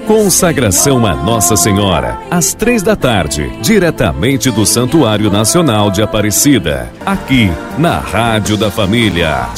Consagração a Nossa Senhora, às 15h, diretamente do Santuário Nacional de Aparecida, aqui na Rádio da Família.